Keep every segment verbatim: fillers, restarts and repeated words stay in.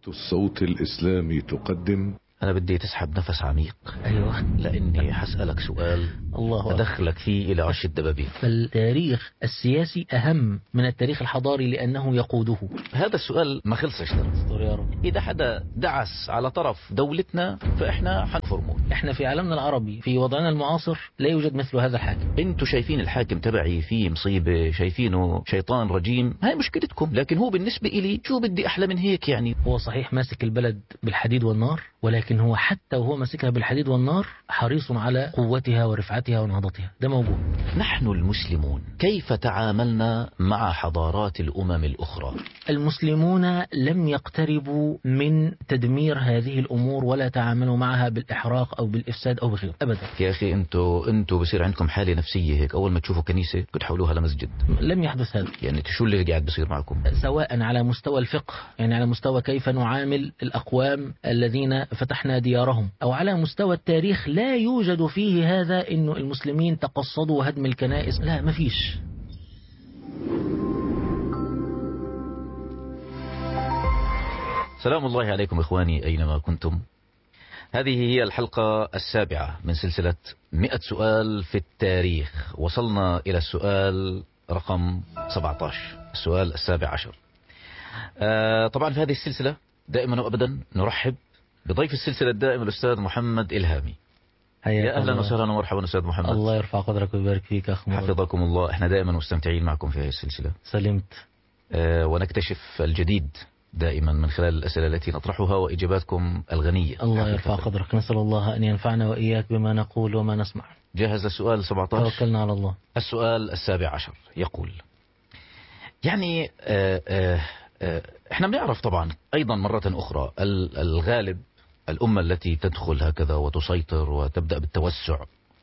الصوت الإسلامي تقدم. أنا بدي تسحب نفس عميق. أيوة. لأني حسألك سؤال الله أدخلك فيه إلى عش الدبابين. فالتاريخ السياسي أهم من التاريخ الحضاري لأنه يقوده. هذا السؤال ما خلصش ترى. إذا حدا دعس على طرف دولتنا فإحنا حنفرمه. إحنا في عالمنا العربي في وضعنا المعاصر لا يوجد مثل هذا الحاكم. أنتوا شايفين الحاكم تبعي فيه مصيبة، شايفينه شيطان رجيم، هاي مشكلتكم. لكن هو بالنسبة إلي شو بدي أحلى من هيك يعني. هو صحيح ماسك البلد بالحديد والنار، ولكن هو حتى وهو ماسكها بالحديد والنار حريص على قوتها ورفعتها ونهضتها. ده موجود. نحن المسلمون كيف تعاملنا مع حضارات الأمم الأخرى؟ المسلمون لم يقتربوا من تدمير هذه الأمور ولا تعاملوا معها بالإحراق أو بالإفساد أو بغيره أبدا. يا أخي أنتوا أنتوا بصير عندكم حالة نفسية هيك، أول ما تشوفوا كنيسة بتحولوها لمسجد. لم يحدث هذا. يعني شو اللي قاعد بصير معكم؟ سواء على مستوى الفقه، يعني على مستوى كيف نعامل الأقوام الذين فتحنا ديارهم، أو على مستوى التاريخ لا يوجد فيه هذا إنه المسلمين تقصدوا هدم الكنائس. لا، ما فيش. سلام الله عليكم إخواني أينما كنتم. هذه هي الحلقة السابعة من سلسلة مئة سؤال في التاريخ. وصلنا إلى السؤال رقم سبعة عشر، السؤال السابع عشر. آه طبعا في هذه السلسلة دائما وأبدا نرحب بضيف السلسلة الدائم الأستاذ محمد إلهامي. يا أهلا وسهلا ومرحبا أستاذ محمد. الله يرفع قدرك ويبارك فيك أخ مراد. حفظكم الله. احنا دائما مستمتعين معكم في هذه السلسلة. سلمت. آه ونكتشف الجديد دائما من خلال الأسئلة التي نطرحها وإجاباتكم الغنية. الله يرفع قدرك. نسأل الله أن ينفعنا وإياك بما نقول وما نسمع. جاهز السؤال سبعة عشر؟ توكلنا على الله. السؤال السابع عشر يقول يعني آه آه آه احنا بنعرف طبعا أيضا مرة أخرى الغالب الأمة التي تدخل هكذا وتسيطر وتبدأ بالتوسع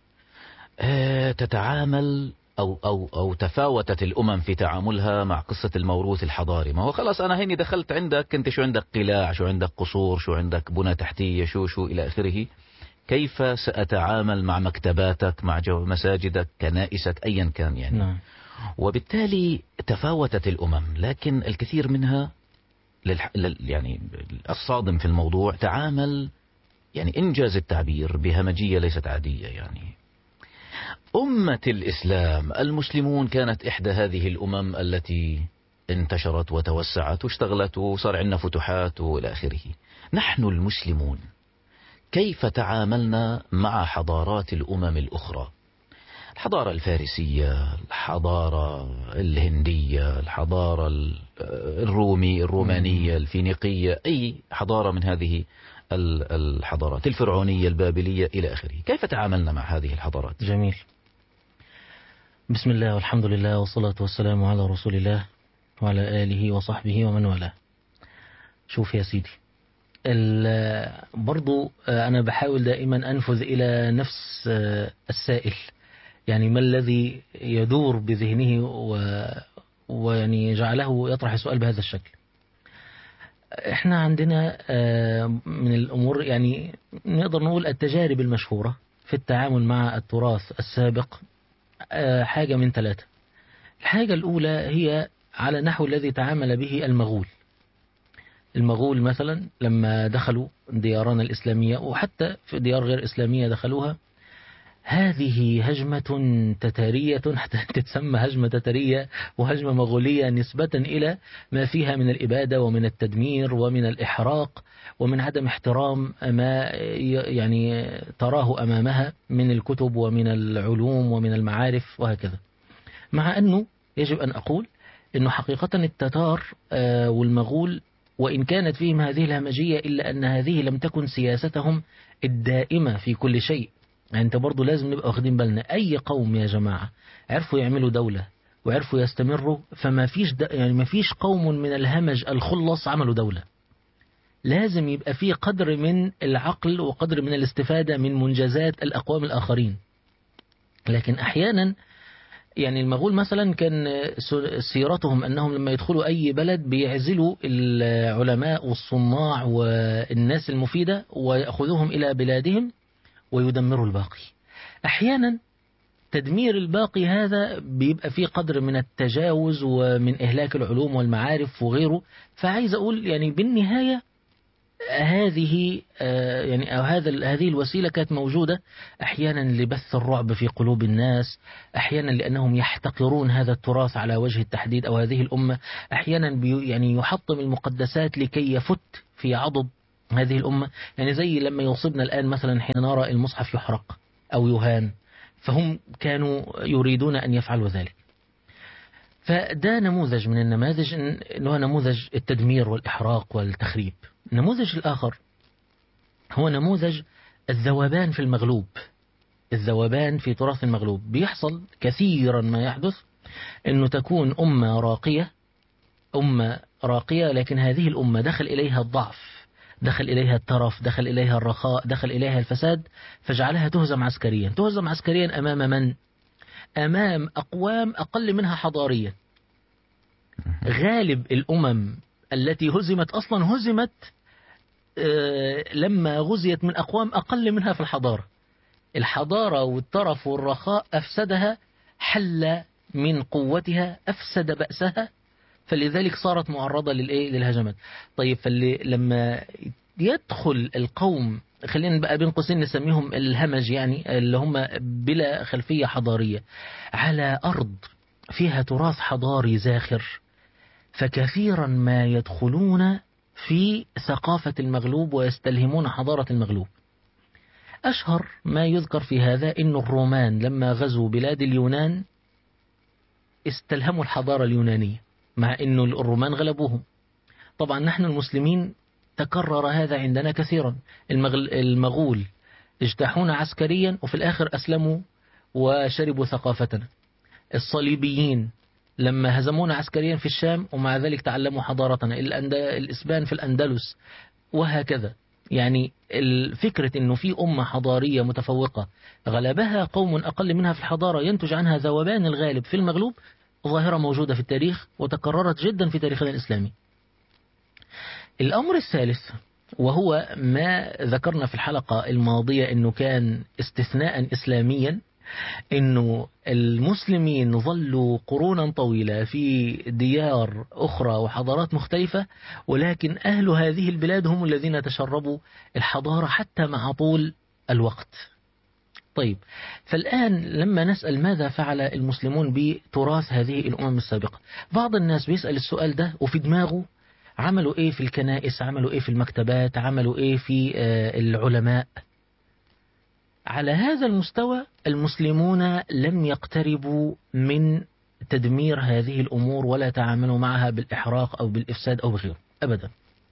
آه تتعامل أو, أو, أو تفاوتت الأمم في تعاملها مع قصة الموروث الحضاري. ما هو خلاص أنا هيني دخلت عندك، أنت شو عندك قلاع، شو عندك قصور، شو عندك بنى تحتية، شو شو إلى آخره. كيف سأتعامل مع مكتباتك، مع مساجدك، كنائسك، أيا كان يعني. نعم. وبالتالي تفاوتت الأمم، لكن الكثير منها للح... لل... يعني الصادم في الموضوع تعامل يعني إنجاز التعبير بهمجية ليست عادية. يعني أمة الإسلام المسلمون كانت إحدى هذه الأمم التي انتشرت وتوسعت واشتغلت وصار عندنا فتوحات وإلى آخره. نحن المسلمون كيف تعاملنا مع حضارات الأمم الأخرى؟ الحضارة الفارسية، الحضارة الهندية، الحضارة الرومي الرومانية، الفينيقية، أي حضارة من هذه الحضارات، الفرعونية، البابلية إلى آخره. كيف تعاملنا مع هذه الحضارات؟ جميل. بسم الله والحمد لله والصلاة والسلام على رسول الله وعلى آله وصحبه ومن والاه. شوف يا سيدي، برضو أنا بحاول دائما أنفذ إلى نفس السائل، يعني ما الذي يدور بذهنه و... ويعني جعله يطرح السؤال بهذا الشكل. احنا عندنا من الأمور يعني نقدر نقول التجارب المشهورة في التعامل مع التراث السابق حاجة من ثلاثة. الحاجة الأولى هي على نحو الذي تعامل به المغول. المغول مثلا لما دخلوا ديارنا الإسلامية وحتى في ديار غير إسلامية دخلوها، هذه هجمة تتارية حتى تتسمى هجمة تتارية وهجمة مغولية نسبة إلى ما فيها من الإبادة ومن التدمير ومن الإحراق ومن عدم احترام ما يعني تراه أمامها من الكتب ومن العلوم ومن المعارف وهكذا. مع أنه يجب أن أقول أنه حقيقة التتار والمغول وإن كانت فيهم هذه الهمجية إلا أن هذه لم تكن سياستهم الدائمة في كل شيء. يعني أنت برضو لازم نبقى واخدين بالنا، أي قوم يا جماعة عرفوا يعملوا دولة وعرفوا يستمروا، فما فيش يعني ما فيش قوم من الهمج الخلص عملوا دولة. لازم يبقى فيه قدر من العقل وقدر من الاستفادة من منجزات الأقوام الآخرين. لكن أحيانا يعني المغول مثلا كان سيرتهم أنهم لما يدخلوا أي بلد بيعزلوا العلماء والصناع والناس المفيدة ويأخذوهم إلى بلادهم ويدمروا الباقي. أحيانا تدمير الباقي هذا بيبقى فيه قدر من التجاوز ومن إهلاك العلوم والمعارف وغيره. فعايز أقول يعني بالنهاية هذه يعني أو هذا هذه الوسيلة كانت موجودة أحيانا لبث الرعب في قلوب الناس، أحيانا لأنهم يحتقرون هذا التراث على وجه التحديد أو هذه الأمة، أحيانا يعني يحطم المقدسات لكي يفت في عضد هذه الأمة. يعني زي لما يصيبنا الآن مثلا حين نرى المصحف يحرق أو يهان، فهم كانوا يريدون أن يفعلوا ذلك. فده نموذج من النماذج اللي هو نموذج التدمير والإحراق والتخريب. النموذج الآخر هو نموذج الذوبان في المغلوب، الذوبان في تراث المغلوب. بيحصل كثيرا ما يحدث أنه تكون أمة راقية، أمة راقية لكن هذه الأمة دخل إليها الضعف، دخل إليها الترف، دخل إليها الرخاء، دخل إليها الفساد، فجعلها تهزم عسكريا. تهزم عسكريا أمام من؟ أمام أقوام أقل منها حضاريا. غالب الأمم التي هزمت أصلا هزمت لما غزيت من أقوام أقل منها في الحضارة. الحضارة والترف والرخاء أفسدها، حل من قوتها، أفسد بأسها، فلذلك صارت معرضة للإيه؟ للهجمات. طيب فاللي لما يدخل القوم، خلينا بقى بين قوسين نسميهم الهمج، يعني اللي هم بلا خلفية حضارية، على أرض فيها تراث حضاري زاخر، فكثيرا ما يدخلون في ثقافة المغلوب ويستلهمون حضارة المغلوب. أشهر ما يذكر في هذا إن الرومان لما غزوا بلاد اليونان استلهموا الحضارة اليونانية، مع إنه الرومان غلبوهم. طبعا نحن المسلمين تكرر هذا عندنا كثيرا. المغول اجتاحونا عسكريا وفي الآخر أسلموا وشربوا ثقافتنا. الصليبيين لما هزمونا عسكريا في الشام ومع ذلك تعلموا حضارتنا. الإسبان في الأندلس وهكذا. يعني الفكرة أنه في أمة حضارية متفوقة غلبها قوم أقل منها في الحضارة ينتج عنها ذوبان الغالب في المغلوب، ظاهرة موجودة في التاريخ وتكررت جدا في تاريخنا الإسلامي. الأمر الثالث وهو ما ذكرنا في الحلقة الماضية أنه كان استثناء إسلاميا، أنه المسلمين ظلوا قرونا طويلة في ديار أخرى وحضارات مختلفة، ولكن أهل هذه البلاد هم الذين تشربوا الحضارة حتى مع طول الوقت. طيب فالآن لما نسأل ماذا فعل المسلمون بتراث هذه الأمم السابقة، بعض الناس بيسأل السؤال ده وفي دماغه عملوا إيه في الكنائس، عملوا إيه في المكتبات، عملوا إيه في العلماء. على هذا المستوى المسلمون لم يقتربوا من تدمير هذه الأمور ولا تعاملوا معها بالإحراق أو بالإفساد أو بغيره أبدا.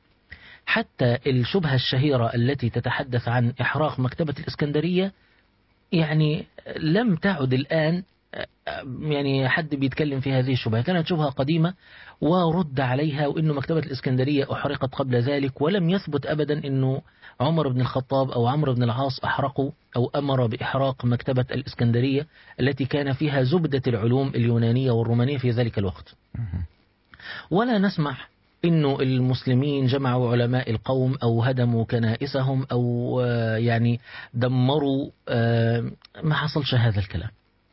حتى الشبهة الشهيرة التي تتحدث عن إحراق مكتبة الإسكندرية يعني لم تعد الآن يعني حد بيتكلم في هذه الشبهة، كانت شبهة قديمة ورد عليها، وإنه مكتبة الإسكندرية أحرقت قبل ذلك، ولم يثبت أبدا إنه عمر بن الخطاب أو عمرو بن العاص أحرقوا أو أمر بإحراق مكتبة الإسكندرية التي كان فيها زبدة العلوم اليونانية والرومانية في ذلك الوقت. ولا نسمع إنه المسلمين جمعوا علماء القوم أو هدموا كنائسهم أو يعني دمروا، ما حصلش هذا الكلام.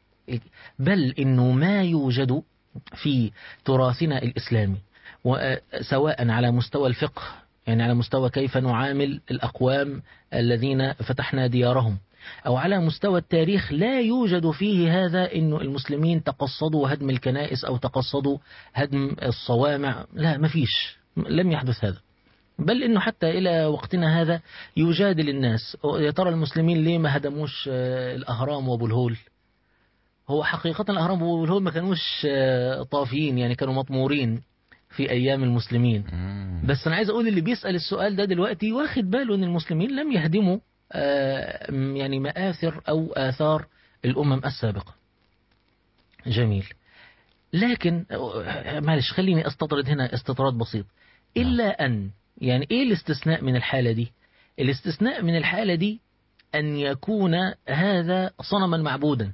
بل إنه ما يوجد في تراثنا الإسلامي سواء على مستوى الفقه، يعني على مستوى كيف نعامل الأقوام الذين فتحنا ديارهم، أو على مستوى التاريخ، لا يوجد فيه هذا إنه المسلمين تقصدوا هدم الكنائس أو تقصدوا هدم الصوامع. لا، ما فيش، لم يحدث هذا. بل إنه حتى إلى وقتنا هذا يجادل الناس، يا ترى المسلمين ليه ما هدموش الأهرام وأبو الهول؟ هو حقيقة الأهرام وأبو الهول ما كانوش طافيين، يعني كانوا مطمورين في أيام المسلمين. بس أنا عايز أقول اللي بيسأل السؤال ده دلوقتي واخد باله أن المسلمين لم يهدموا يعني مآثر أو آثار الأمم السابقة. جميل. لكن معلش خليني أستطرد هنا استطراد بسيط. إلا أن يعني إيه الاستثناء من الحالة دي؟ الاستثناء من الحالة دي أن يكون هذا صنما معبودا.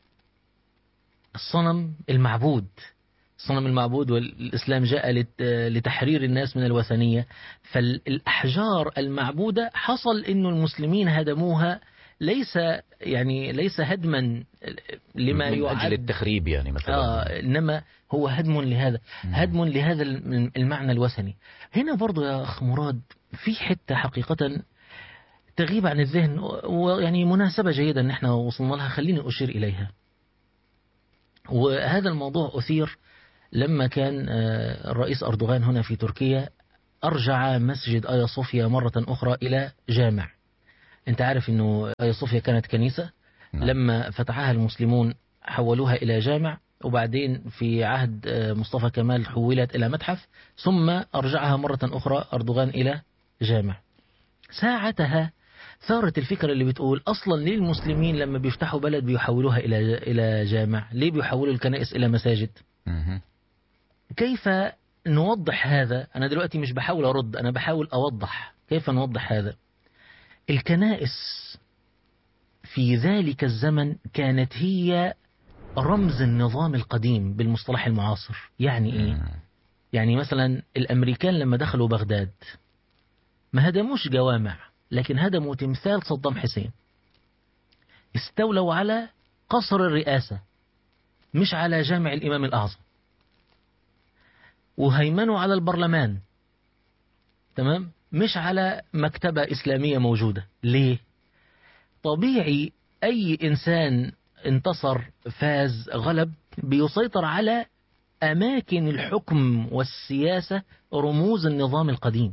الصنم المعبود، الصنم المعبود، والإسلام جاء لتحرير الناس من الوثنية. فالأحجار المعبودة حصل إنه المسلمين هدموها ليس يعني ليس هدما لما من يعد أجل التخريب يعني مثلا. آه إنما هو هدم لهذا مم. هدم لهذا المعنى الوثني. هنا برضو يا أخ مراد في حتة حقيقة تغيب عن الذهن، ويعني مناسبة جيدة أن احنا وصلنا لها، خليني أشير إليها. وهذا الموضوع أثير لما كان الرئيس أردوغان هنا في تركيا أرجع مسجد آيا صوفيا مرة أخرى إلى جامع. أنت عارف أنه آيا صوفيا كانت كنيسة، نعم. لما فتحها المسلمون حولوها إلى جامع، وبعدين في عهد مصطفى كمال حولت إلى متحف، ثم أرجعها مرة أخرى أردوغان إلى جامع. ساعتها ثارت الفكرة اللي بتقول أصلا ليه المسلمين لما بيفتحوا بلد بيحولوها إلى إلى جامع؟ ليه بيحولوا الكنائس إلى مساجد؟ مم. كيف نوضح هذا؟ أنا دلوقتي مش بحاول أرد، أنا بحاول أوضح كيف نوضح هذا. الكنائس في ذلك الزمن كانت هي رمز النظام القديم بالمصطلح المعاصر. يعني إيه؟ مم. يعني مثلا الأمريكان لما دخلوا بغداد ما هدموش جوامع، لكن هدموا تمثال صدام حسين. استولوا على قصر الرئاسة مش على جامع الإمام الأعظم، وهيمنوا على البرلمان، تمام، مش على مكتبة إسلامية موجودة. ليه؟ طبيعي أي إنسان انتصر فاز غلب بيسيطر على أماكن الحكم والسياسة، رموز النظام القديم.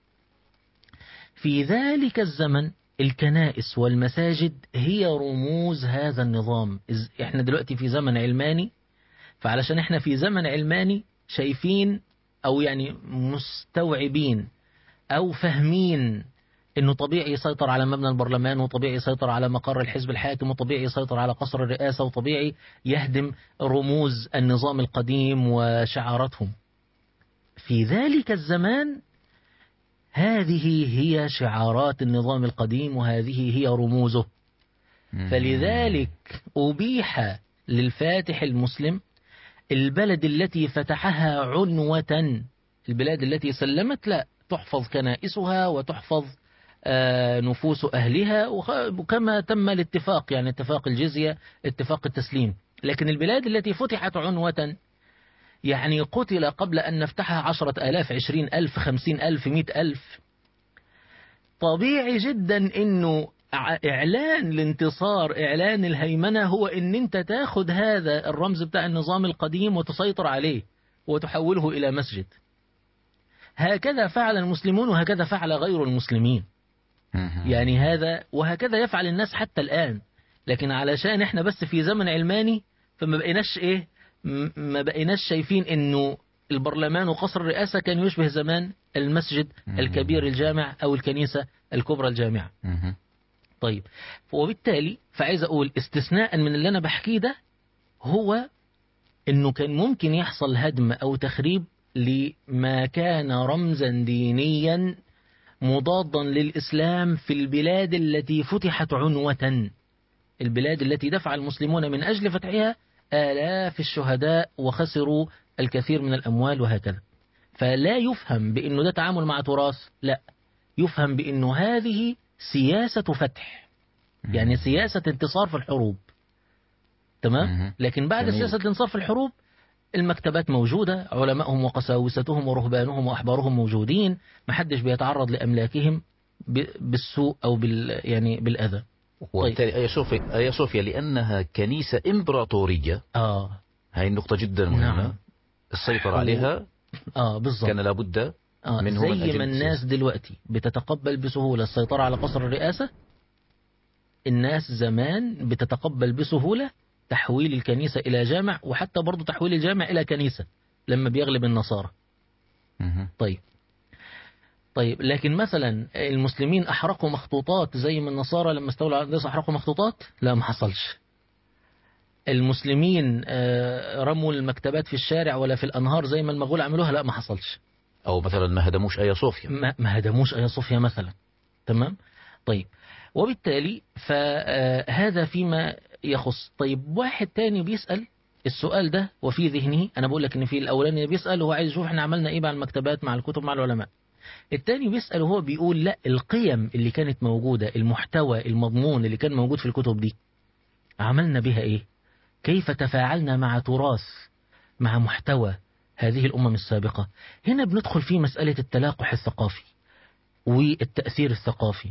في ذلك الزمن الكنائس والمساجد هي رموز هذا النظام. احنا دلوقتي في زمن علماني، فعلشان احنا في زمن علماني شايفين أو يعني مستوعبين أو فاهمين إنه طبيعي يسيطر على مبنى البرلمان، وطبيعي يسيطر على مقر الحزب الحاكم، وطبيعي يسيطر على قصر الرئاسة، وطبيعي يهدم رموز النظام القديم وشعاراتهم. في ذلك الزمان هذه هي شعارات النظام القديم، وهذه هي رموزه. فلذلك أبيح للفاتح المسلم البلد التي فتحها عنوة، البلاد التي سلمت لا تحفظ كنائسها وتحفظ نفوس أهلها، وكما تم الاتفاق، يعني اتفاق الجزية، اتفاق التسليم. لكن البلاد التي فتحت عنوة، يعني قتل قبل أن نفتحها عشرة آلاف، عشرين ألف، خمسين ألف، مئة ألف، طبيعي جدا أنه إعلان الانتصار، إعلان الهيمنة، هو أن أنت تاخد هذا الرمز بتاع النظام القديم وتسيطر عليه وتحوله إلى مسجد. هكذا فعل المسلمون، وهكذا فعل غير المسلمين. يعني هذا وهكذا يفعل الناس حتى الآن. لكن علشان احنا بس في زمن علماني، فما بقيناش ايه ما بقيناش شايفين انه البرلمان وقصر الرئاسة كان يشبه زمان المسجد الكبير الجامع او الكنيسة الكبرى الجامعة. طيب، وبالتالي فعايز اقول استثناء من اللي انا بحكيه ده، هو انه كان ممكن يحصل هدم او تخريب لما كان رمزا دينيا مضادا للإسلام في البلاد التي فتحت عنوة، البلاد التي دفع المسلمون من أجل فتحها آلاف الشهداء وخسروا الكثير من الأموال وهكذا. فلا يفهم بأنه ده تعامل مع تراث، لا، يفهم بأنه هذه سياسة فتح، يعني سياسة انتصار في الحروب. تمام. لكن بعد جميل. سياسة الانتصار في الحروب المكتبات موجودة، علمائهم وقساوستهم ورهبانهم وأحبارهم موجودين، محدش بيتعرض لأملاكهم بالسوء أو بال يعني بالأذى. وبالتالي آيا صوفيا آيا صوفيا لأنها كنيسة إمبراطورية، آه هاي النقطة جدا مهمة. نعم. السيطرة عليها آه بالضبط. كان لابد آه منه زي من أجل ما الناس السياسة. دلوقتي بتتقبل بسهولة السيطرة على قصر الرئاسة، الناس زمان بتتقبل بسهولة تحويل الكنيسة إلى جامع، وحتى برضو تحويل الجامع إلى كنيسة لما بيغلب النصارى. طيب طيب لكن مثلا المسلمين أحرقوا مخطوطات زي ما النصارى لما استولوا على الناس أحرقوا مخطوطات؟ لا، ما حصلش. المسلمين رموا المكتبات في الشارع ولا في الأنهار زي ما المغول عملوها؟ لا، ما حصلش. أو مثلا ما هدموش آيا صوفيا، ما, ما هدموش آيا صوفيا مثلا. تمام. طيب، وبالتالي فهذا فيما يخص. طيب، واحد تاني بيسأل السؤال ده وفي ذهنه، أنا بقول لك إن في الأولاني بيسأل وهو عايز يشوف إحنا عملنا إيه مع المكتبات، مع الكتب، مع العلماء. التاني بيسأل وهو بيقول لا، القيم اللي كانت موجودة، المحتوى المضمون اللي كان موجود في الكتب دي، عملنا بها ايه؟ كيف تفاعلنا مع تراث، مع محتوى هذه الأمم السابقة؟ هنا بندخل في مسألة التلاقح الثقافي والتأثير الثقافي.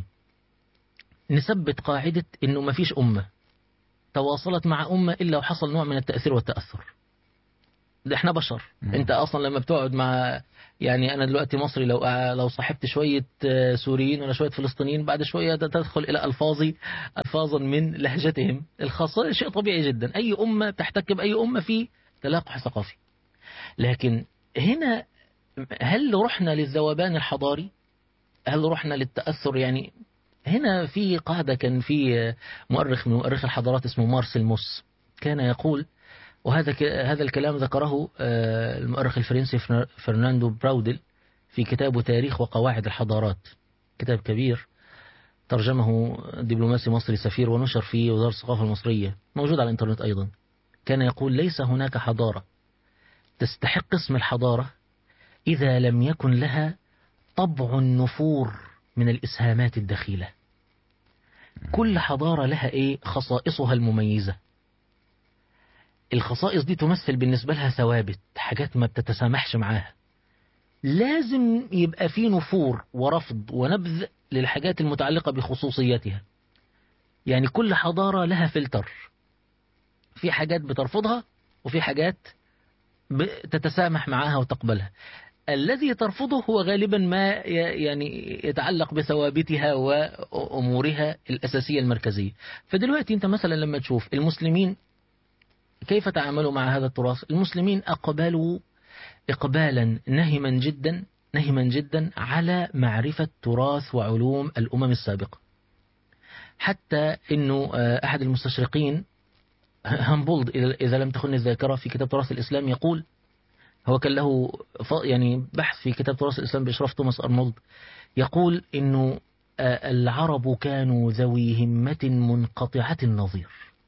نثبت قاعدة انه ما فيش أمة تواصلت مع أمة إلا وحصل نوع من التأثير والتأثر. ده احنا بشر. مم. انت اصلا لما بتقعد مع، يعني انا دلوقتي مصري، لو لو صاحبت شويه سوريين ولا شويه فلسطينيين، بعد شويه تدخل الى الفاظي الفاظا من لهجتهم الخاصه، شيء طبيعي جدا. اي امه تحتك باي امه في تلاقح ثقافي. لكن هنا هل رحنا للذوبان الحضاري؟ هل رحنا للتاثر؟ يعني هنا في قاعده، كان في مؤرخ من مؤرخ الحضارات اسمه مارسيل موس، كان يقول، وهذا هذا الكلام ذكره المؤرخ الفرنسي فرناندو براودل في كتابه تاريخ وقواعد الحضارات، كتاب كبير ترجمه دبلوماسي مصري سفير ونشر في وزارة الثقافة المصرية، موجود على الإنترنت أيضا. كان يقول: ليس هناك حضارة تستحق اسم الحضارة إذا لم يكن لها طبع النفور من الإسهامات الدخيلة. كل حضارة لها إيه؟ خصائصها المميزة. الخصائص دي تمثل بالنسبة لها ثوابت، حاجات ما بتتسامحش معاها. لازم يبقى في نفور ورفض ونبذ للحاجات المتعلقة بخصوصيتها. يعني كل حضارة لها فلتر، في حاجات بترفضها وفي حاجات بتتسامح معاها وتقبلها. الذي ترفضه هو غالبا ما يعني يتعلق بثوابتها وأمورها الأساسية المركزية. فدلوقتي أنت مثلا لما تشوف المسلمين كيف تعاملوا مع هذا التراث، المسلمين أقبلوا إقبالا نهما جدا نهما جدا على معرفة تراث وعلوم الأمم السابقة. حتى أنه أحد المستشرقين هامبولد إذا لم تخن الذاكرة في كتاب تراث الإسلام يقول، هو كان له يعني بحث في كتاب تراث الإسلام بإشراف توماس أرنولد، يقول أنه العرب كانوا ذوي همة منقطعة النظير.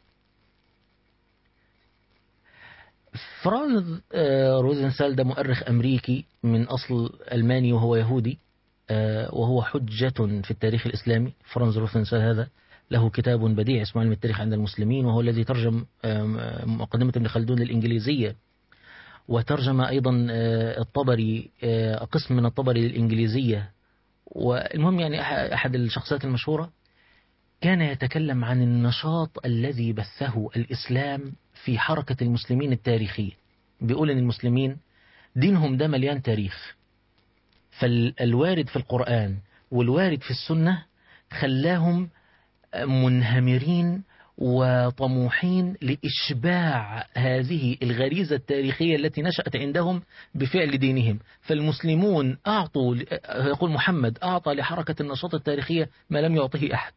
فرانز روزنسال ده مؤرخ أمريكي من أصل ألماني وهو يهودي، وهو حجة في التاريخ الإسلامي. فرانز روزنسال هذا له كتاب بديع اسمه علم التاريخ عند المسلمين، وهو الذي ترجم مقدمة ابن خلدون للإنجليزية، وترجم أيضا الطبري، قسم من الطبري للإنجليزية. والمهم يعني أحد الشخصيات المشهورة كان يتكلم عن النشاط الذي بثه الإسلام في حركة المسلمين التاريخية. بيقول أن المسلمين دينهم ده مليان تاريخ، فالوارد في القرآن والوارد في السنة خلاهم منهمرين وطموحين لإشباع هذه الغريزة التاريخية التي نشأت عندهم بفعل دينهم. فالمسلمون أعطوا، يقول محمد، أعطى لحركة النشاط التاريخية ما لم يعطه أحد.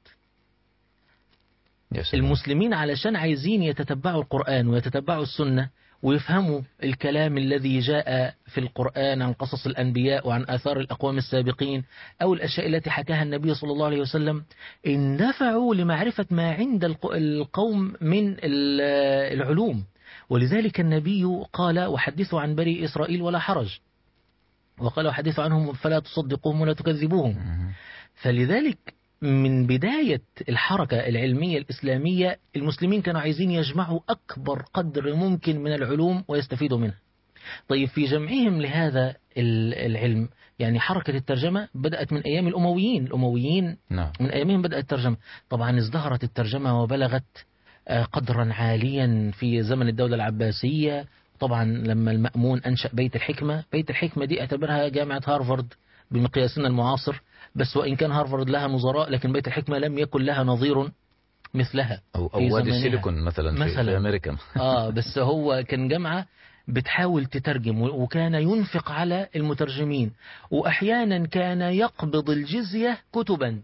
المسلمين علشان عايزين يتتبعوا القرآن ويتتبعوا السنة ويفهموا الكلام الذي جاء في القرآن عن قصص الأنبياء وعن آثار الأقوام السابقين أو الأشياء التي حكاها النبي صلى الله عليه وسلم، اندفعوا لمعرفة ما عند القوم من العلوم. ولذلك النبي قال: وحدثوا عن بني إسرائيل ولا حرج، وقال: وحدثوا عنهم فلا تصدقوهم ولا تكذبوهم. فلذلك من بداية الحركة العلمية الإسلامية المسلمين كانوا عايزين يجمعوا أكبر قدر ممكن من العلوم ويستفيدوا منها. طيب في جمعهم لهذا العلم، يعني حركة الترجمة بدأت من أيام الأمويين الأمويين نعم. من أيامهم بدأت الترجمة. طبعا ازدهرت الترجمة وبلغت قدرا عاليا في زمن الدولة العباسية. طبعا لما المأمون أنشأ بيت الحكمة، بيت الحكمة دي اعتبرها جامعة هارفارد بمقياسنا المعاصر، بس وإن كان هارفارد لها نظراء لكن بيت الحكمة لم يكن لها نظير مثلها. أو, أو وادي السيليكون مثلا, مثلا في أمريكا. آه بس هو كان جامعة بتحاول تترجم، وكان ينفق على المترجمين، وأحيانا كان يقبض الجزية كتبا.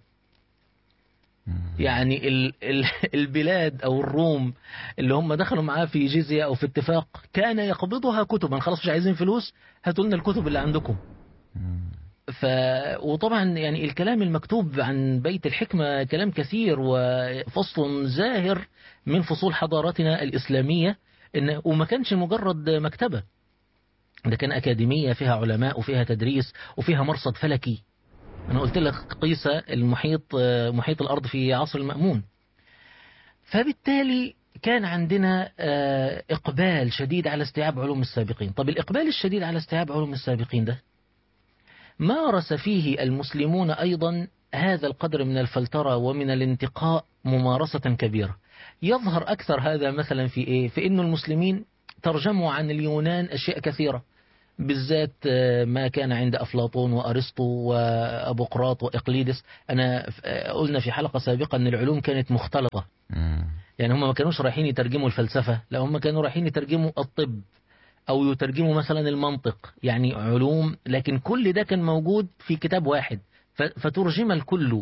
يعني ال ال البلاد أو الروم اللي هم دخلوا معاه في جزية أو في اتفاق كان يقبضها كتبا. خلاص مش عايزين فلوس، هاتوا لنا الكتب اللي عندكم. ف... وطبعا يعني الكلام المكتوب عن بيت الحكمة كلام كثير وفصل زاهر من فصول حضارتنا الإسلامية، إن وما كانش مجرد مكتبة. ده كان أكاديمية فيها علماء وفيها تدريس وفيها مرصد فلكي. أنا قلت لك قيس المحيط محيط الأرض في عصر المأمون. فبالتالي كان عندنا إقبال شديد على استيعاب علوم السابقين. طب الإقبال الشديد على استيعاب علوم السابقين ده مارس فيه المسلمون أيضا هذا القدر من الفلترة ومن الانتقاء ممارسة كبيرة. يظهر أكثر هذا مثلا في إيه؟ في إنه المسلمين ترجموا عن اليونان أشياء كثيرة، بالذات ما كان عند أفلاطون وأرسطو وأبوقراط وإقليدس. أنا قلنا في حلقة سابقة أن العلوم كانت مختلطة، يعني هم ما كانوش رايحين يترجموا الفلسفة، لا هم كانوا رايحين يترجموا الطب أو يترجموا مثلا المنطق، يعني علوم، لكن كل ده كان موجود في كتاب واحد فترجم الكل.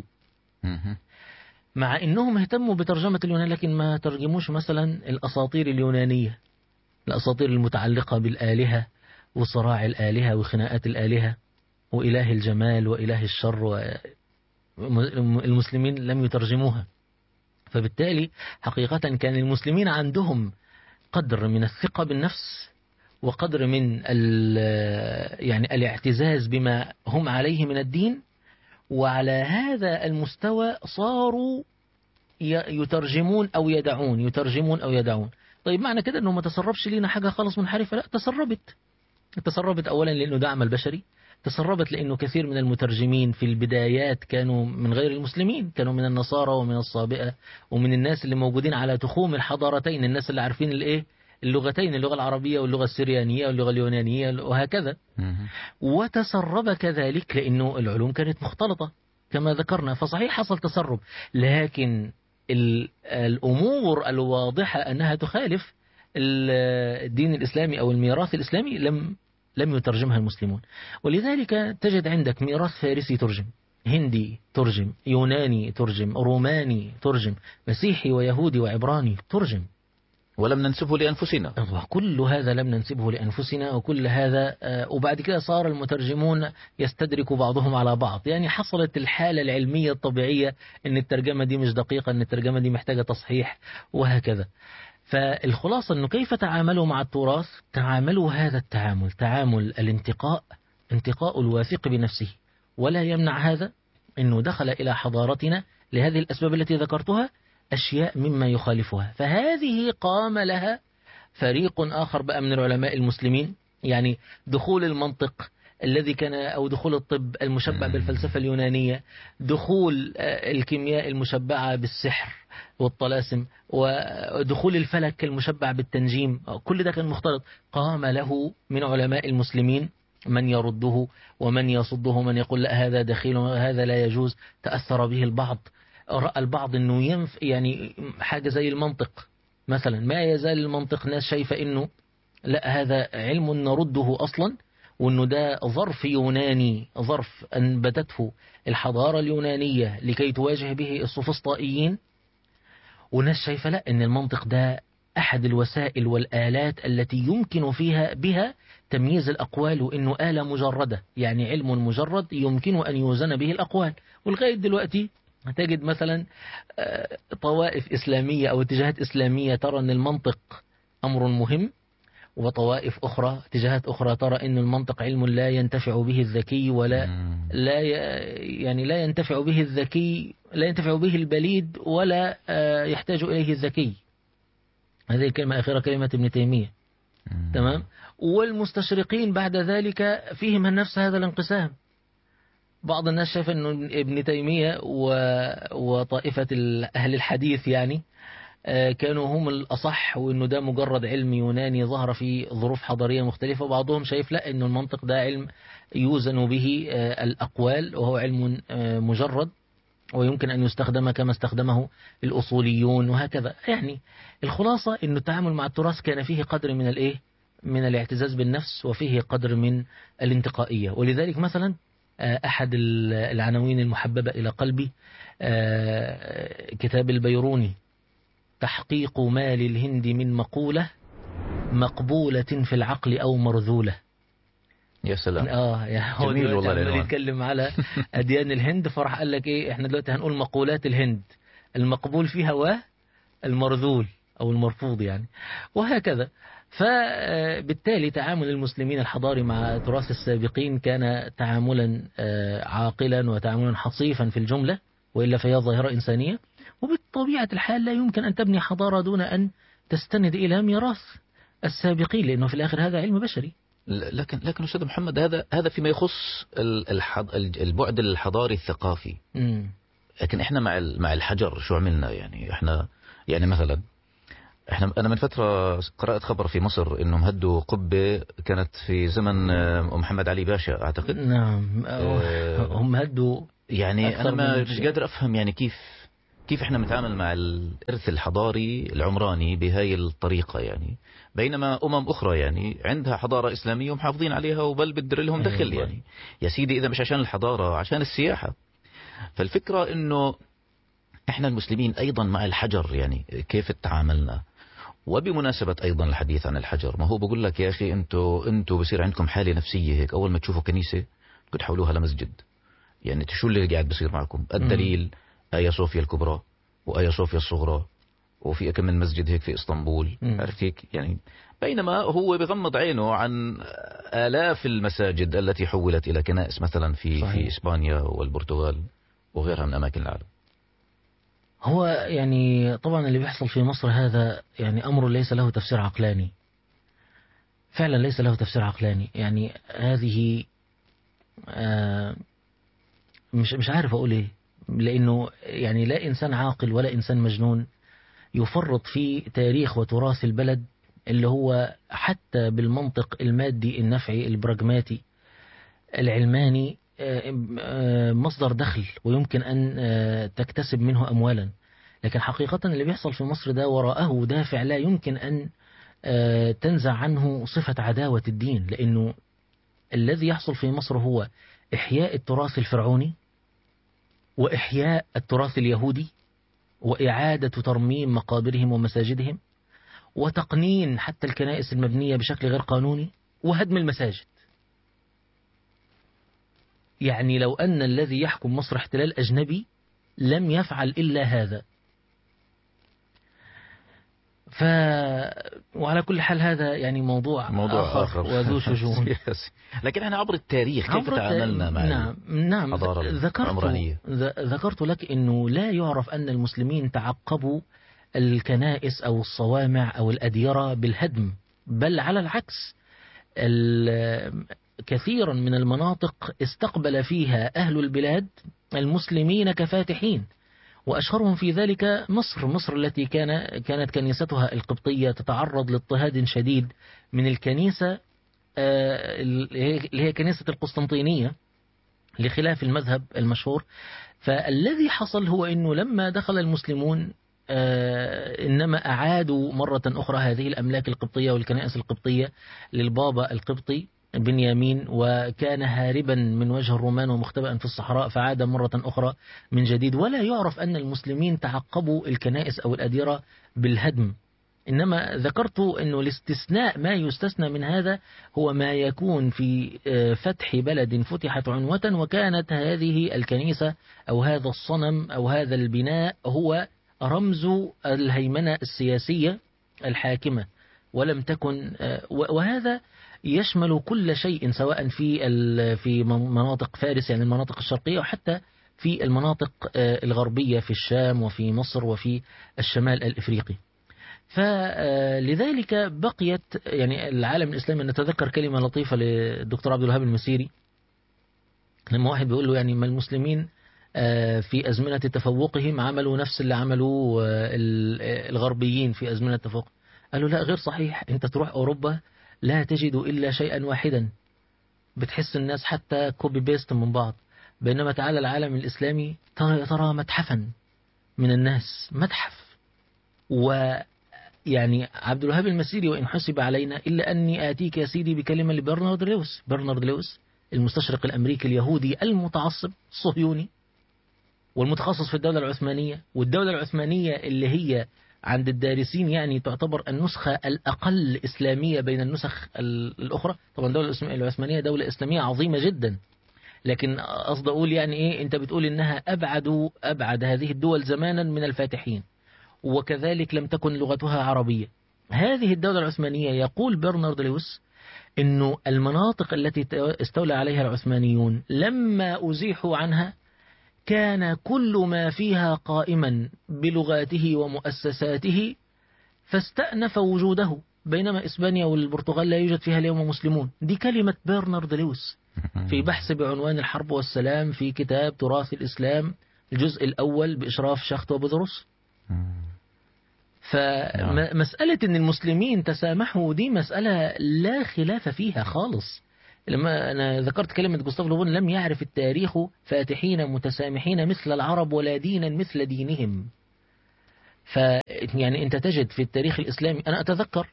مع إنهم اهتموا بترجمة اليونان لكن ما ترجموش مثلا الأساطير اليونانية، الأساطير المتعلقة بالآلهة وصراع الآلهة وخناقات الآلهة وإله الجمال وإله الشر، المسلمين لم يترجموها. فبالتالي حقيقة كان المسلمين عندهم قدر من الثقة بالنفس وقدر من يعني الاعتزاز بما هم عليه من الدين، وعلى هذا المستوى صاروا يترجمون أو يدعون يترجمون أو يدعون. طيب معنى كده أنه ما تسربش لنا حاجة خالص منحرفة؟ لا، تسربت. تسربت أولا لأنه ده عمل بشري، تسربت لأنه كثير من المترجمين في البدايات كانوا من غير المسلمين، كانوا من النصارى ومن الصابئة ومن الناس اللي موجودين على تخوم الحضارتين، الناس اللي عارفين الايه اللغتين، اللغة العربية واللغة السريانية واللغة اليونانية وهكذا. وتسرب كذلك لأنه العلوم كانت مختلطة كما ذكرنا، فصحيح حصل تسرب، لكن الأمور الواضحة أنها تخالف الدين الإسلامي أو الميراث الإسلامي لم لم يترجمها المسلمون. ولذلك تجد عندك ميراث فارسي ترجم، هندي ترجم، يوناني ترجم، روماني ترجم، مسيحي ويهودي وعبراني ترجم، ولم ننسبه لأنفسنا. كل هذا لم ننسبه لأنفسنا، وكل هذا وبعد كده صار المترجمون يستدرك بعضهم على بعض، يعني حصلت الحالة العلمية الطبيعية أن الترجمة دي مش دقيقة، أن الترجمة دي محتاجة تصحيح وهكذا. فالخلاصة أنه كيف تعاملوا مع التراث؟ تعاملوا هذا التعامل تعامل الانتقاء، انتقاء الواثق بنفسه، ولا يمنع هذا أنه دخل إلى حضارتنا لهذه الأسباب التي ذكرتها أشياء مما يخالفها، فهذه قام لها فريق آخر بقى من العلماء المسلمين، يعني دخول المنطق الذي كان أو دخول الطب المشبع بالفلسفة اليونانية، دخول الكيمياء المشبعة بالسحر والطلاسم، ودخول الفلك المشبع بالتنجيم، كل ده كان مختلط. قام له من علماء المسلمين من يرده ومن يصده، من يقول لا هذا دخيل وهذا لا يجوز. تأثر به البعض، رأى البعض أنه ينف يعني حاجة زي المنطق مثلا، ما يزال المنطق ناس شايفة أنه لا هذا علم نرده أصلا، وأنه ده ظرف يوناني، ظرف أنبتته الحضارة اليونانية لكي تواجه به السوفسطائيين، وناس شايفة لا أن المنطق ده أحد الوسائل والآلات التي يمكن فيها بها تمييز الأقوال، وأنه آلة مجردة، يعني علم مجرد يمكن أن يوزن به الأقوال. ولغاية دلوقتي تجد مثلا طوائف إسلامية أو اتجاهات إسلامية ترى أن المنطق أمر مهم، وطوائف أخرى اتجاهات أخرى ترى أن المنطق علم لا ينتفع به الذكي ولا لا يعني لا ينتفع به الذكي لا ينتفع به البليد ولا يحتاج إليه الذكي. هذه الكلمة أخيرة كلمة ابن تيمية. تمام. والمستشرقين بعد ذلك فيهم نفس هذا الانقسام. بعض الناس شايف أن ابن تيمية وطائفة أهل الحديث يعني كانوا هم الأصح، وأنه ده مجرد علم يوناني ظهر في ظروف حضارية مختلفة. وبعضهم شايف لا، أنه المنطق ده علم يوزن به الأقوال، وهو علم مجرد ويمكن أن يستخدم كما استخدمه الأصوليون وهكذا. يعني الخلاصة أنه التعامل مع التراث كان فيه قدر من الإيه من الاعتزاز بالنفس، وفيه قدر من الانتقائية. ولذلك مثلا أحد العناوين المحببة إلى قلبي كتاب البيروني، تحقيق ما للهند من مقولة مقبولة في العقل أو مرذولة. يا سلام. آه يا هو جميل والله. لما يتكلم على أديان الهند فرح قال لك إيه، إحنا دلوقتي هنقول مقولات الهند، المقبول فيها والمرذول أو المرفوض يعني، وهكذا. فبالتالي تعامل المسلمين الحضاري مع تراث السابقين كان تعاملا عاقلا وتعاملا حصيفا في الجملة، وإلا فهي ظاهرة إنسانية. وبطبيعة الحال لا يمكن أن تبني حضارة دون أن تستند إلى ميراث السابقين، لأنه في الآخر هذا علم بشري. لكن لكن أستاذ محمد، هذا هذا فيما يخص البعد الحضاري الثقافي. م. لكن احنا مع مع الحجر شو عملنا؟ يعني احنا يعني مثلا احنا انا من فتره قرات خبر في مصر انهم هدوا قبه كانت في زمن محمد علي باشا اعتقد. نعم. أه هم هدوا. يعني انا ما مش قادر افهم يعني كيف كيف احنا بنتعامل مع الارث الحضاري العمراني بهاي الطريقه، يعني بينما امم اخرى يعني عندها حضاره اسلاميه ومحافظين عليها وبل بدر لهم دخل. يعني يا سيدي اذا مش عشان الحضاره عشان السياحه. فالفكره انه احنا المسلمين ايضا مع الحجر يعني كيف تعاملنا. وبمناسبة أيضا الحديث عن الحجر، ما هو بقول لك يا أخي أنتوا أنتوا بصير عندكم حالة نفسية هيك أول ما تشوفوا كنيسة تحولوها لمسجد. يعني شو اللي قاعد بصير معكم؟ الدليل آيا صوفيا الكبرى وآيا صوفيا الصغرى، وفي كم من مسجد هيك في إسطنبول، عرفت هيك يعني. بينما هو بغمض عينه عن آلاف المساجد التي حولت إلى كنائس مثلا في صحيح. في إسبانيا والبرتغال وغيرها من أماكن العالم. هو يعني طبعا اللي بيحصل في مصر هذا يعني أمر ليس له تفسير عقلاني، فعلا ليس له تفسير عقلاني. يعني هذه آه مش مش عارف أقول إيه، لأنه يعني لا إنسان عاقل ولا إنسان مجنون يفرط في تاريخ وتراث البلد اللي هو حتى بالمنطق المادي النفعي البراغماتي العلماني مصدر دخل ويمكن أن تكتسب منه أموالا. لكن حقيقة اللي بيحصل في مصر ده وراءه دافع لا يمكن أن تنزع عنه صفة عداوة الدين، لأنه الذي يحصل في مصر هو إحياء التراث الفرعوني وإحياء التراث اليهودي وإعادة ترميم مقابرهم ومساجدهم وتقنين حتى الكنائس المبنية بشكل غير قانوني وهدم المساجد. يعني لو أن الذي يحكم مصر احتلال أجنبي لم يفعل إلا هذا. ف وعلى كل حال هذا يعني موضوع, موضوع آخر, آخر وذو شجون. لكن احنا عبر التاريخ كيف عبر تعاملنا مع نعم نعم الحضارة ذكرت العمرانية. ذكرت لك أنه لا يعرف أن المسلمين تعقبوا الكنائس أو الصوامع أو الأديرة بالهدم، بل على العكس كثيرا من المناطق استقبل فيها أهل البلاد المسلمين كفاتحين، وأشهرهم في ذلك مصر مصر التي كان كانت كنيستها القبطية تتعرض لاضطهاد شديد من الكنيسة اللي هي كنيسة القسطنطينية لخلاف المذهب المشهور. فالذي حصل هو أنه لما دخل المسلمون إنما أعادوا مرة أخرى هذه الأملاك القبطية والكنائس القبطية للبابا القبطي بنيامين، وكان هاربا من وجه الرومان ومختبئا في الصحراء فعاد مرة أخرى من جديد. ولا يعرف أن المسلمين تعقبوا الكنائس أو الأديرة بالهدم، إنما ذكرت أنه الاستثناء ما يستثنى من هذا هو ما يكون في فتح بلد فتحت عنوة وكانت هذه الكنيسة أو هذا الصنم أو هذا البناء هو رمز الهيمنة السياسية الحاكمة، ولم تكن وهذا يشمل كل شيء سواء في في مناطق فارس يعني المناطق الشرقية وحتى في المناطق الغربية في الشام وفي مصر وفي الشمال الإفريقي. فلذلك بقيت يعني العالم الإسلامي. نتذكر كلمة لطيفة للدكتور عبد الوهاب المسيري لما واحد بيقول له يعني ما المسلمين في أزمنة تفوقهم عملوا نفس اللي عملوه الغربيين في أزمنة التفوق. قالوا لا غير صحيح، انت تروح أوروبا لا تجد إلا شيئا واحدا، بتحس الناس حتى كوبي بيست من بعض، بينما تعالى العالم الإسلامي ترى ترى متحفا من الناس، متحف. ويعني عبد الوهاب المسيري وإن حسب علينا إلا أني آتيك يا سيدي بكلمة لبرنارد لويس. برنارد لويس المستشرق الأمريكي اليهودي المتعصب الصهيوني والمتخصص في الدولة العثمانية، والدولة العثمانية اللي هي عند الدارسين يعني تعتبر النسخة الأقل إسلامية بين النسخ الأخرى. طبعا الدولة العثمانية دولة إسلامية عظيمة جدا، لكن قصد أقول يعني إيه، أنت بتقول إنها أبعد أبعد هذه الدول زمانا من الفاتحين، وكذلك لم تكن لغتها عربية، هذه الدولة العثمانية يقول برنارد لويس إنه المناطق التي استولى عليها العثمانيون لما أزيحوا عنها كان كل ما فيها قائما بلغاته ومؤسساته، فاستأنف وجوده، بينما إسبانيا والبرتغال لا يوجد فيها اليوم مسلمون. دي كلمة برنارد لويس في بحث بعنوان الحرب والسلام في كتاب تراث الإسلام الجزء الأول بإشراف شخت وبدرس. فمسألة أن المسلمين تسامحوا دي مسألة لا خلاف فيها خالص. لما أنا ذكرت كلمة جوستاف لوبون لم يعرف التاريخ فاتحين متسامحين مثل العرب ولا دينا مثل دينهم. ف يعني أنت تجد في التاريخ الإسلامي، أنا أتذكر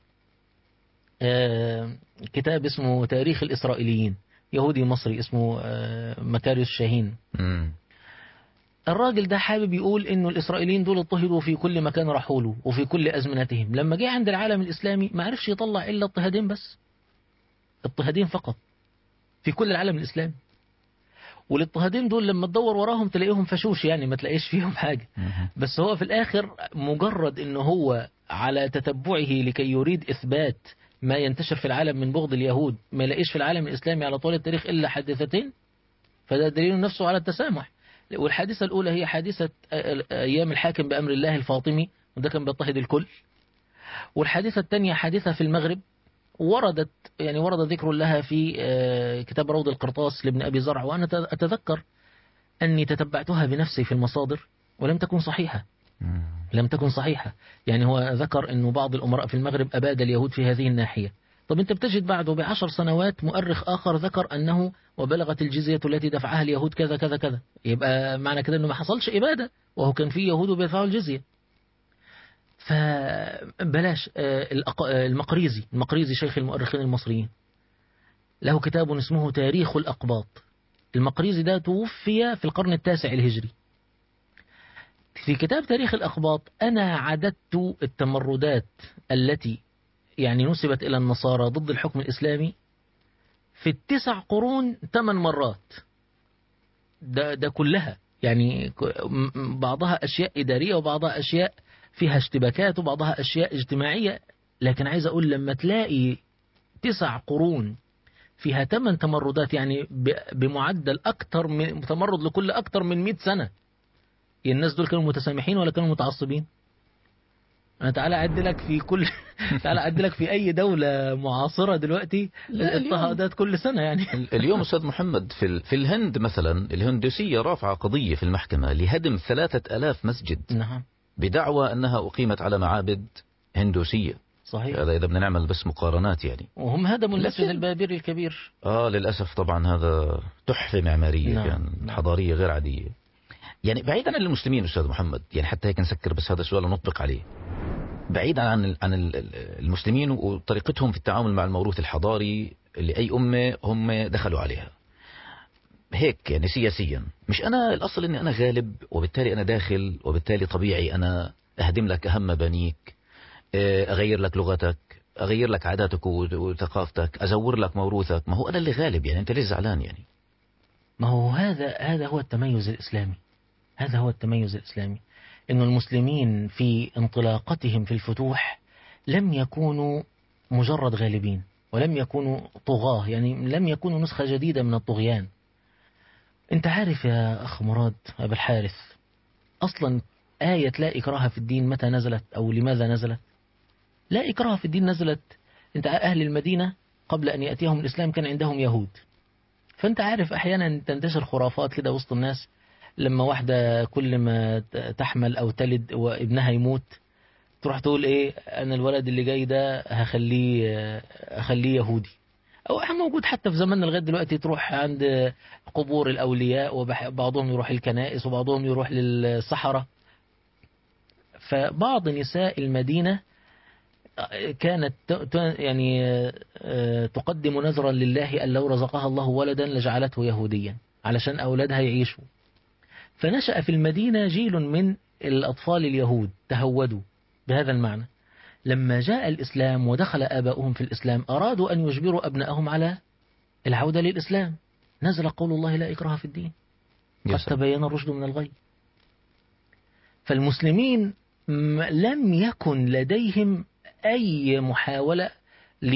كتاب اسمه تاريخ الإسرائيليين، يهودي مصري اسمه مكاريوس شاهين. الراجل ده حابب يقول إنه الإسرائيليين دول اضطهدوا في كل مكان راحوا له وفي كل أزمنتهم. لما جاء عند العالم الإسلامي ما عرفش يطلع إلا اضطهادين بس، اضطهادين فقط في كل العالم الإسلامي. والاضطهادين دول لما تدور وراهم تلاقيهم فشوش، يعني ما تلاقيش فيهم حاجة. بس هو في الآخر مجرد إنه هو على تتبعه لكي يريد إثبات ما ينتشر في العالم من بغض اليهود ما يلاقيش في العالم الإسلامي على طول التاريخ إلا حادثتين، فده دليل نفسه على التسامح. والحادثة الأولى هي حادثة أيام الحاكم بأمر الله الفاطمي، وده كان بيضطهد الكل. والحادثة الثانية حادثة في المغرب وردت يعني ورد ذكر لها في كتاب روض القرطاس لابن أبي زرع، وأنا أتذكر أني تتبعتها بنفسي في المصادر ولم تكن صحيحة. لم تكن صحيحة. يعني هو ذكر أنه بعض الأمراء في المغرب أباد اليهود في هذه الناحية. طب أنت بتجد بعده بعشر سنوات مؤرخ آخر ذكر أنه وبلغت الجزية التي دفعها اليهود كذا كذا كذا. يبقى معنى كده أنه ما حصلش إبادة وهو كان في يهود بيدفعوا الجزية. فبلاش. المقريزي المقريزي شيخ المؤرخين المصريين له كتاب اسمه تاريخ الأقباط. المقريزي ده توفي في القرن التاسع الهجري. في كتاب تاريخ الأقباط أنا عددت التمردات التي يعني نسبت إلى النصارى ضد الحكم الإسلامي في التسع قرون ثمان مرات. ده, ده كلها يعني بعضها أشياء إدارية وبعضها أشياء فيها اشتباكات وبعضها أشياء اجتماعية. لكن عايز أقول لما تلاقي تسع قرون فيها ثمان تمردات يعني بمعدل أكتر من تمرد لكل أكتر من مئة سنة، الناس دول كانوا متسامحين ولا كانوا متعصبين؟ أنا تعالى أعد لك في كل تعالى أعد لك في أي دولة معاصرة دلوقتي اضطهادات كل سنة. يعني اليوم أستاذ محمد في ال... في الهند مثلا الهندوسية رافعة قضية في المحكمة لهدم ثلاثة آلاف مسجد. نعم. بدعوى أنها أقيمت على معابد هندوسية. صحيح. هذا إذا بدنا نعمل بس مقارنات يعني. وهم هدموا المسجد لكن... البابري الكبير. آه للأسف طبعا هذا تحفة معمارية. نعم. يعني نعم. حضارية غير عادية. يعني بعيدا عن المسلمين أستاذ محمد، يعني حتى هيك نسكر بس هذا السؤال ونطبق عليه. بعيدا عن عن المسلمين وطريقتهم في التعامل مع الموروث الحضاري اللي أي أمة هم دخلوا عليها هيك يعني سياسيا، مش أنا الأصل إني أنا غالب وبالتالي أنا داخل وبالتالي طبيعي أنا أهدم لك أهم مبانيك، أغير لك لغتك، أغير لك عاداتك وثقافتك، أزور لك موروثك. ما هو أنا اللي غالب، يعني أنت ليش زعلان؟ يعني ما هو هذا هذا هو التميز الإسلامي. هذا هو التميز الإسلامي، إنه المسلمين في انطلاقتهم في الفتوح لم يكونوا مجرد غالبين ولم يكونوا طغاة، يعني لم يكونوا نسخة جديدة من الطغيان. أنت عارف يا أخ مراد أبا الحارث، أصلا آية لا إكراه في الدين متى نزلت أو لماذا نزلت؟ لا إكراه في الدين نزلت أنت أهل المدينة قبل أن يأتيهم الإسلام كان عندهم يهود، فأنت عارف أحيانا تنتشر خرافات كده وسط الناس، لما واحدة كل ما تحمل أو تلد وابنها يموت تروح تقول إيه أنا الولد اللي جاي ده هخليه أخليه يهودي. أو موجود حتى في زماننا لغاية دلوقتي، تروح عند قبور الأولياء وبعضهم يروح الكنائس وبعضهم يروح للصحراء. فبعض نساء المدينة كانت يعني تقدم نذرا لله أن لو رزقها الله ولدا لجعلته يهوديا علشان أولادها يعيشوا. فنشأ في المدينة جيل من الأطفال اليهود تهودوا بهذا المعنى. لما جاء الإسلام ودخل آباؤهم في الإسلام أرادوا أن يجبروا أبنائهم على العودة للإسلام، نزل قول الله لا إكراه في الدين قد تبين الرشد من الغي. فالمسلمين لم يكن لديهم أي محاولة ل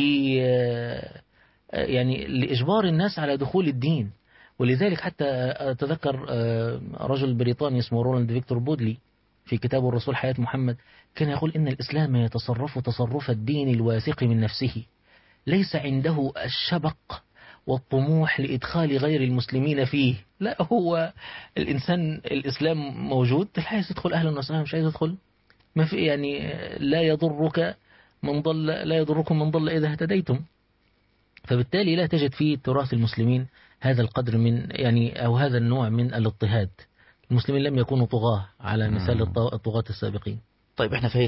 يعني لإجبار الناس على دخول الدين. ولذلك حتى أتذكر رجل بريطاني اسمه رولاند فيكتور بودلي في كتابه الرسول حياة محمد كان يقول إن الإسلام يتصرف تصرف الدين الواثق من نفسه، ليس عنده الشبق والطموح لإدخال غير المسلمين فيه. لا، هو الإنسان الإسلام موجود، عايز يدخل أهلا وسهلا، مش عايز يدخل ما في، يعني لا يضرك من ضل، لا يضركم من ضل إذا اهتديتم. فبالتالي لا تجد في تراث المسلمين هذا القدر من يعني أو هذا النوع من الاضطهاد. المسلمين لم يكونوا طغاة على مثال الطغاة السابقين. طيب احنا في